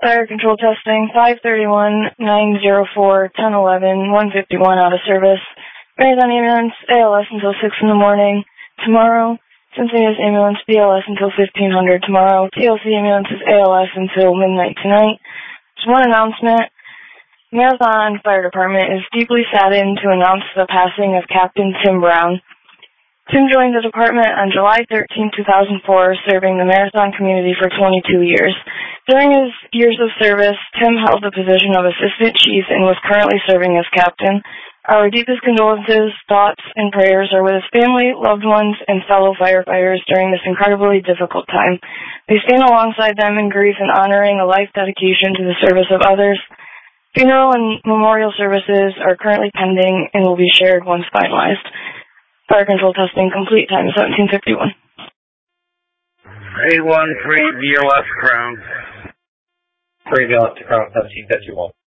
Fire control testing, 531, 904, 1011, 151 out of service. Marathon ambulance, ALS until 6 in the morning. Tomorrow, Cincinnati's ambulance, BLS until 1500 tomorrow. TLC ambulance is ALS until midnight tonight. Just one announcement. Marathon Fire Department is deeply saddened to announce the passing of Captain Tim Brown. Tim joined the department on July 13, 2004, serving the Marathon community for 22 years. During his years of service, Tim held the position of assistant chief and was currently serving as captain. Our deepest condolences, thoughts, and prayers are with his family, loved ones, and fellow firefighters during this incredibly difficult time. We stand alongside them in grief and honoring a life dedication to the service of others. Funeral and memorial services are currently pending and will be shared once finalized. Fire control testing complete. Time is 17:51. A1 3 BLS Crown. 3 BLS to Crown 1751.